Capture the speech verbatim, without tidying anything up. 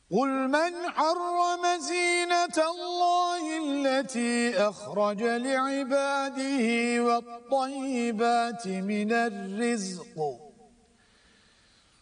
قل من حرم زينة الله التي أخرج لعباده والطيبات من الرزق